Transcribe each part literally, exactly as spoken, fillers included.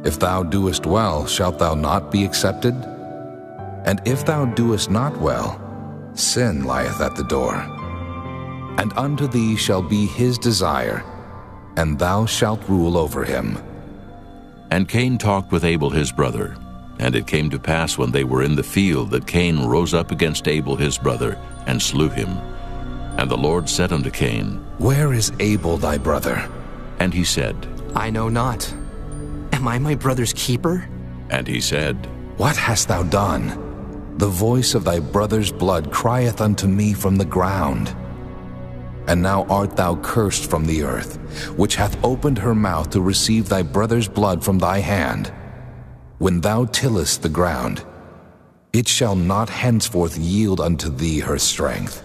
If thou doest well, shalt thou not be accepted? And if thou doest not well, sin lieth at the door. And unto thee shall be his desire, and thou shalt rule over him. And Cain talked with Abel his brother. And it came to pass when they were in the field that Cain rose up against Abel his brother, and slew him. And the Lord said unto Cain, Where is Abel thy brother? And he said, I know not. Am I my brother's keeper? And he said, What hast thou done? The voice of thy brother's blood crieth unto me from the ground. And now art thou cursed from the earth, which hath opened her mouth to receive thy brother's blood from thy hand. When thou tillest the ground, it shall not henceforth yield unto thee her strength.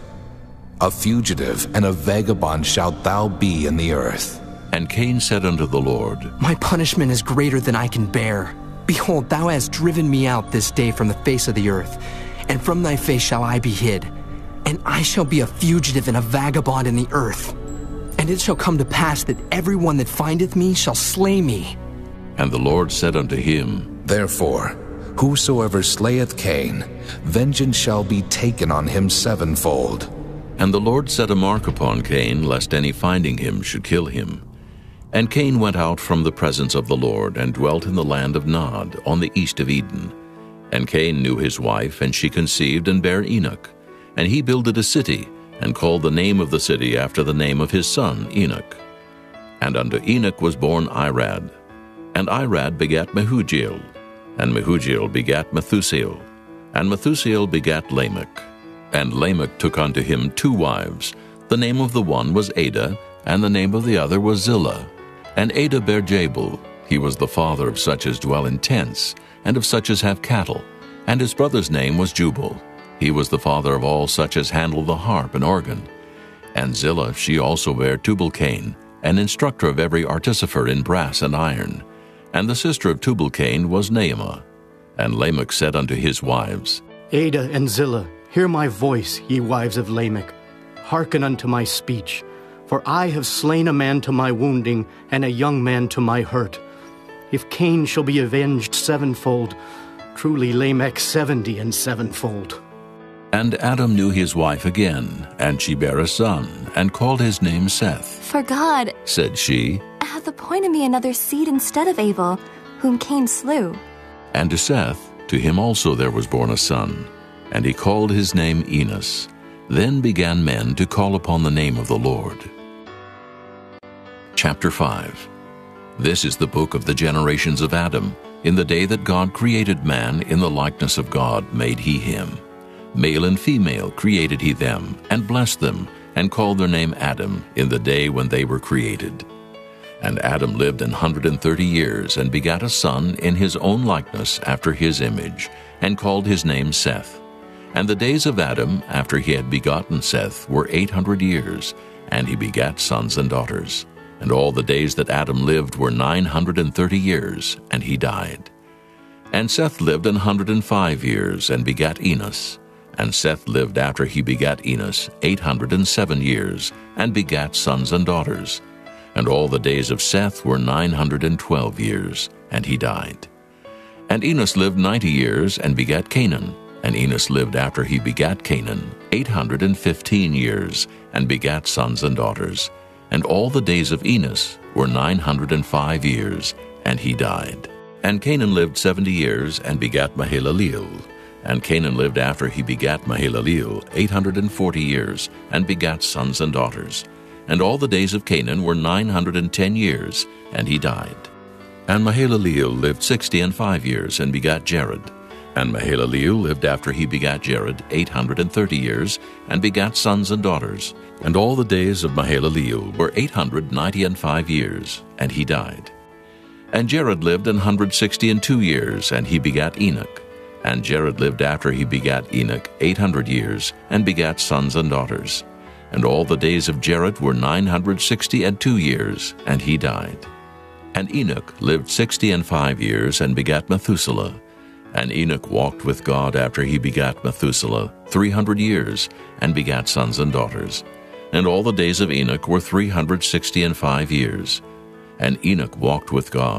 A fugitive and a vagabond shalt thou be in the earth. And Cain said unto the Lord, My punishment is greater than I can bear. Behold, thou hast driven me out this day from the face of the earth, and from thy face shall I be hid. And I shall be a fugitive and a vagabond in the earth. And it shall come to pass that every one that findeth me shall slay me. And the Lord said unto him, Therefore, whosoever slayeth Cain, vengeance shall be taken on him sevenfold. And the Lord set a mark upon Cain, lest any finding him should kill him. And Cain went out from the presence of the Lord, and dwelt in the land of Nod, on the east of Eden. And Cain knew his wife, and she conceived and bare Enoch. And he builded a city, and called the name of the city after the name of his son Enoch. And unto Enoch was born Irad. And Irad begat Mehujael. And Mehujael begat Methusael. And Methusael begat Lamech. And Lamech took unto him two wives. The name of the one was Adah, and the name of the other was Zillah. And Adah bare Jabal. He was the father of such as dwell in tents, and of such as have cattle. And his brother's name was Jubal. He was the father of all such as handle the harp and organ. And Zillah, she also bare Tubal-Cain, an instructor of every artificer in brass and iron. And the sister of Tubal-Cain was Naamah. And Lamech said unto his wives, Adah and Zillah, hear my voice, ye wives of Lamech. Hearken unto my speech. For I have slain a man to my wounding, and a young man to my hurt. If Cain shall be avenged sevenfold, truly Lamech seventy and sevenfold. And Adam knew his wife again, and she bare a son, and called his name Seth. For God, said she, hath appointed me another seed instead of Abel, whom Cain slew. And to Seth, to him also there was born a son, and he called his name Enos. Then began men to call upon the name of the Lord. Chapter five. This is the book of the generations of Adam. In the day that God created man, in the likeness of God made he him. Male and female created he them, and blessed them, and called their name Adam, in the day when they were created. And Adam lived an hundred and thirty years, and begat a son in his own likeness after his image, and called his name Seth. And the days of Adam, after he had begotten Seth, were eight hundred years, and he begat sons and daughters. And all the days that Adam lived were nine hundred and thirty years, and he died. And Seth lived an hundred and five years, and begat Enos. And Seth lived after he begat Enos eight hundred and seven years, and begat sons and daughters. And all the days of Seth were nine hundred and twelve years, and he died. And Enos lived ninety years, and begat Canaan. And Enos lived after he begat Canaan eight hundred and fifteen years, and begat sons and daughters. And all the days of Enos were nine hundred and five years, and he died. And Canaan lived seventy years, and begat Mahalaleel. And Canaan lived after he begat Mahalaleel eight hundred and forty years, and begat sons and daughters. And all the days of Canaan were nine hundred and ten years, and he died. And Mahalaleel lived sixty and five years, and begat Jared. And Mahalaleel lived after he begat Jared eight hundred and thirty years, and begat sons and daughters. And all the days of Mahalaleel were eight hundred ninety and five years, and he died. And Jared lived an hundred sixty and two years, and he begat Enoch. And Jared lived after he begat Enoch eight hundred years, and begat sons and daughters. And all the days of Jared were nine hundred sixty and two years, and he died. And Enoch lived sixty and five years, and begat Methuselah. And Enoch walked with God after he begat Methuselah three hundred years, and begat sons and daughters. And all the days of Enoch were three hundred sixty and five years. And Enoch walked with God